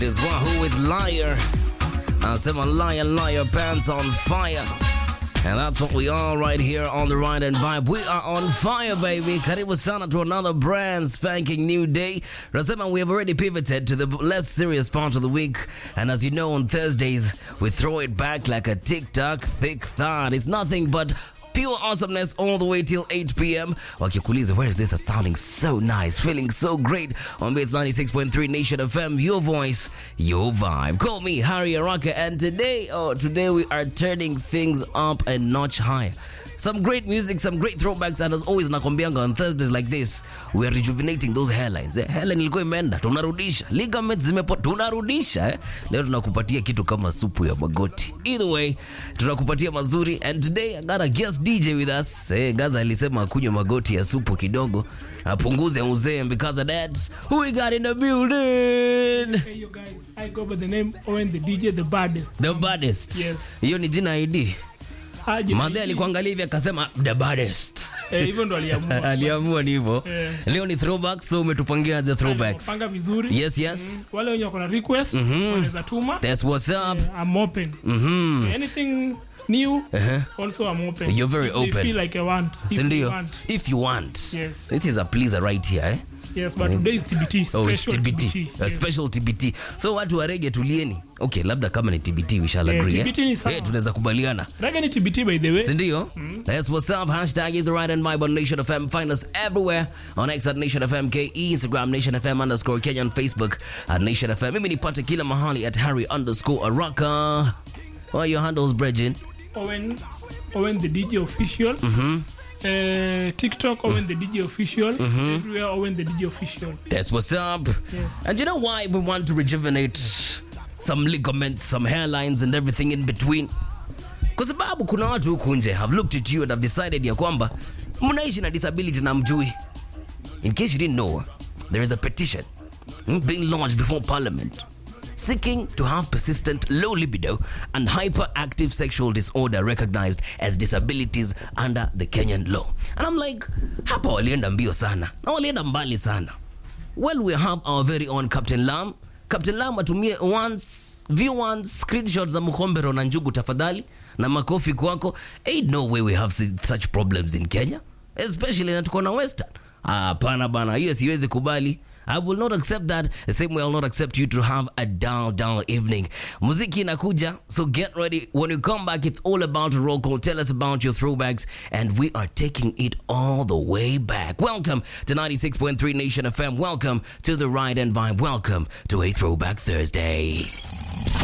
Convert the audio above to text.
Is Wahoo with Liar. Anasema liar, liar, pants on fire. And that's what we are right here on the Ride and Vibe. We are on fire, baby. Karibu sana to another brand spanking new day. Rasema, we have already pivoted to the less serious part of the week. And as you know, on Thursdays, we throw it back like a tic-tac thick thought. It's nothing but pure awesomeness all the way till 8 p.m. Wakikuliza, where is this sounding so nice, feeling so great on Base 96.3 Nation FM, your voice, your vibe. Call me Harry Araka, and today we are turning things up a notch higher. Some great music, some great throwbacks, and as always nakwambianga on Thursdays like this, we are rejuvenating those hairlines. Hairline ilikuwa imeenda, tunarudisha. Ligaments zimepotea, tunarudisha. Leo tunakupatia kitu kama supu ya magoti. Either way, tunakupatia mazuri, and today I got a guest DJ with us. Gaza alisema akunywe magoti ya supu kidogo, apunguze uzee, because of that, who we got in the building? Hey you guys, I go by the name Owen the DJ, the baddest. The baddest? Yes. Hiyo ni jina ID. Madhe alikuangalia hivi akasema the baddest. Hivyo ndo aliamua. Aliamua ni hivyo. Leo ni throwbacks, so umetupangia the throwbacks. Panga vizuri. Yes. Wale wenye wako na request, wanaweza tuma. That's what's up. I'm open. Anything new, also I'm open. You're very open. If you feel like I want. If you want. Yes. This is a pleaser right here, Yes, but today is TBT. Special TBT. A special TBT. So watu wa reggae tulieni. Okay, labda kama ni TBT we shall agree. TBT ni sawa. Tunaweza kubaliana. Reggae ni TBT by the way. Sindio? That's what's up. Hashtag is the Ride and Vibe on Nation FM. Find us everywhere on X at Nation FM KE, Instagram Nation FM _Kenya, on Facebook at Nation FM. Mimi nipate kila mahali at Harry _Araka. What are your handles, Bridget? Owen the DJ official. TikTok, Owen the DJ official. Everywhere, Owen the DJ official. That's what's up. Yes. And you know why we want to rejuvenate some ligaments, some hairlines and everything in between? Kwa sababu kuna watu huku nje have looked at you and have decided ya kwamba mnaishi na disability na mjui. In case you didn't know, there is a petition being launched before Parliament seeking to have persistent low libido and hyperactive sexual disorder recognized as disabilities under the Kenyan law. And I'm like, hapa walienda mbio sana. Na walienda mbali sana. Well, we have our very own Captain Lam. Captain Lam atumie view once screenshots za Mkombero na Njugu tafadhali na makofi kwako. Ain't no way we have such problems in Kenya, especially na tuko na Western. Hapana bana, hiyo siwezi kubali. I will not accept that. The same way I'll not accept you to have a dull evening. Muziki inakuja, so get ready. When we come back, it's all about a roll call. Tell us about your throwbacks, and we are taking it all the way back. Welcome to 96.3 Nation FM. Welcome to the Ride and Vibe. Welcome to a Throwback Thursday.